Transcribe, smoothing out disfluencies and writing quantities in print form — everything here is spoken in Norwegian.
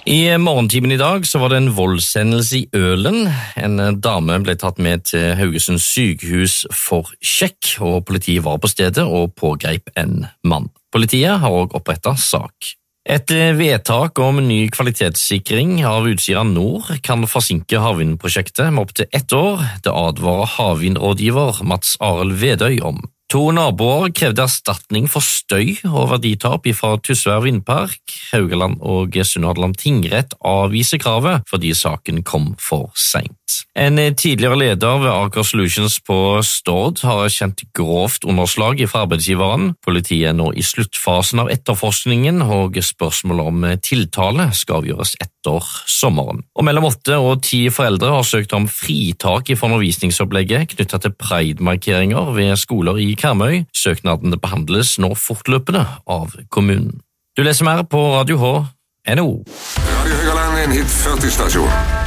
I morgentimen I dag så var det en voldshendelse I Ølen. En dame ble tatt med til Haugesund sykehus for sjekk, og politiet var på stedet og pågrep en mann. Politiet har også opprettet sak. Et vedtak om ny kvalitetssikring av Utsira Nord kan forsinke havvindprosjektet med opp til 1 år. Det advarer havvindrådgiver Mats Arild Vedøy om. 2 naboer krevde erstatning for støy og verditap fra Tysvær Vindpark. Haugaland og Sunnhordland tingrett avviser kravet fordi saken kom for sent. En tidligere leder ved Aker Solutions på Stord har kjent grovt underslag fra arbeidsgiveren. Politiet er nå I sluttfasen av etterforskningen, og spørsmålet om tiltale skal avgjøres etter sommeren. Og mellom 8 og 10 foreldre har søkt om fritak fra undervisningsopplegget knyttet til Pride-markeringer ved skoler I Karmøy. Søknadene behandles nå fortløpende av kommunen. Du leser mer på Radio H.no. Radio Haugaland, en hit 40-stasjon.